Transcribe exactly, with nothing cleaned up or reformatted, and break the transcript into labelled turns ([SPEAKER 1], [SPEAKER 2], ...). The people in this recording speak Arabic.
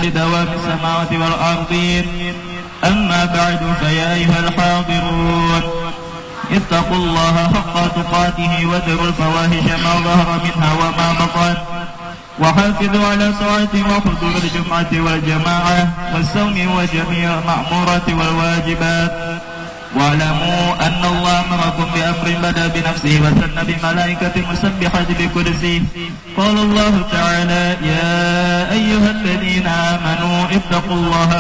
[SPEAKER 1] لدوام السماوات والأرضين. أما بعد فيا أيها الحاضرون اتقوا الله حق تقاته وذروا الفواحش ما ظهر منها وما بطن، وحافظوا على طاعته وحضور الجمعة والجماعة والصوم وجميع المأمورات والواجبات. واعلموا أن الله أمركم بأمر بدأ بنفسه وثنى بملائكة مسبحة بكرسيه. قال الله تعالى: يا أيها الذين آمنوا اتقوا الله